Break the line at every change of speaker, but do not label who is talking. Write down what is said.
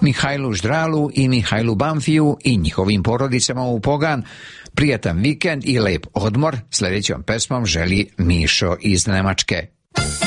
Mihajlu Ždralu i Mihajlu Banfiju i njihovim porodicama u Pogan prijatan vikend i lep odmor. Sljedećom pesmom želi Mišo iz Nemačke.